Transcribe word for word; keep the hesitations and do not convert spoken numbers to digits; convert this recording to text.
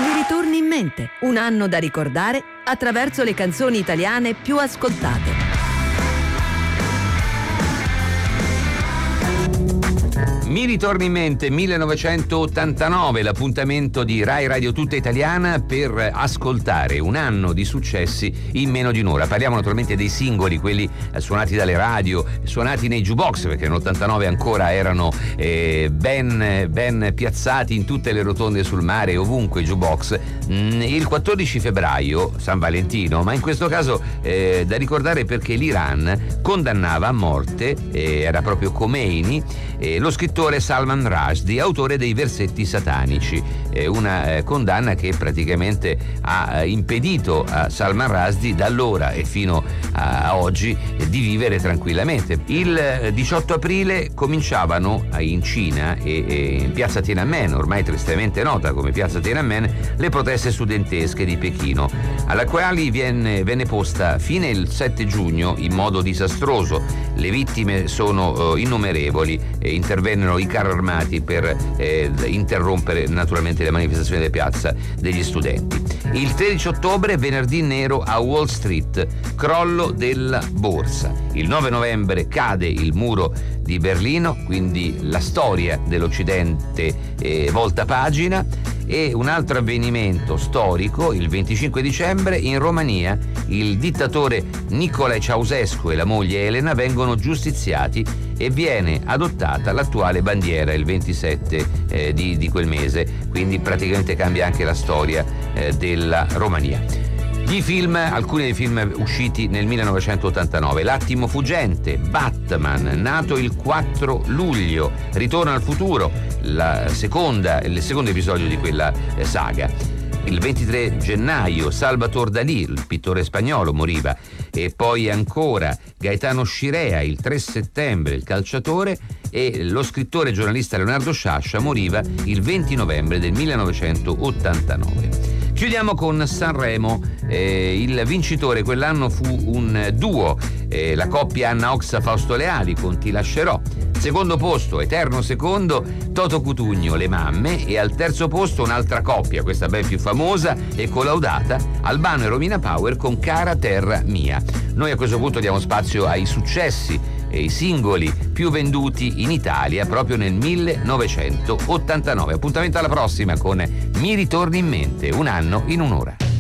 Mi ritorni in mente, un anno da ricordare attraverso le canzoni italiane più ascoltate. Mi ritorna in mente millenovecentottantanove, l'appuntamento di Rai Radio Tutta Italiana per ascoltare un anno di successi in meno di un'ora. Parliamo naturalmente dei singoli, quelli suonati dalle radio, suonati nei jukebox, perché nell'ottantanove ancora erano eh, ben, ben piazzati in tutte le rotonde sul mare, ovunque i jukebox. Mm, il quattordici febbraio, San Valentino, ma in questo caso eh, da ricordare perché l'Iran condannava a morte, eh, era proprio Khomeini, eh, lo scrittore Salman Rushdie, autore dei versetti satanici, eh, una eh, condanna che praticamente ha eh, impedito a Salman Rushdie da allora e fino a, a oggi eh, di vivere tranquillamente. Il eh, diciotto aprile cominciavano eh, in Cina e, e in piazza Tiananmen, ormai tristemente nota come piazza Tiananmen, le proteste studentesche di Pechino, alla quali viene, venne posta fine il sette giugno in modo disastroso. Le vittime sono eh, innumerevoli e intervennero i carri armati per eh, interrompere naturalmente le manifestazioni delle piazza degli studenti. Il tredici ottobre, venerdì nero a Wall Street, crollo della borsa. Il nove novembre cade il muro di Berlino, quindi la storia dell'Occidente eh, volta pagina. E un altro avvenimento storico, il venticinque dicembre in Romania il dittatore Nicolae Ceausescu e la moglie Elena vengono giustiziati e viene adottata l'attuale bandiera il ventisette eh, di, di quel mese, quindi praticamente cambia anche la storia eh, della Romania. Di film, alcuni dei film usciti nel millenovecentottantanove: L'attimo fuggente, Batman, nato il quattro luglio, Ritorno al futuro, la seconda, il secondo episodio di quella eh, saga. Il ventitré gennaio Salvador Dalì, il pittore spagnolo, moriva. E poi ancora Gaetano Scirea, il tre settembre, il calciatore, e lo scrittore e giornalista Leonardo Sciascia moriva il venti novembre del millenovecentottantanove. Chiudiamo con Sanremo. Eh, il vincitore quell'anno fu un duo, eh, la coppia Anna Oxa Fausto Leali con Ti lascerò. Secondo posto, eterno secondo, Toto Cutugno, Le mamme, e al terzo posto un'altra coppia, questa ben più famosa e collaudata, Albano e Romina Power con Cara terra mia. Noi a questo punto diamo spazio ai successi e i singoli più venduti in Italia proprio nel millenovecentottantanove. Appuntamento alla prossima con Mi ritorni in mente, un anno in un'ora.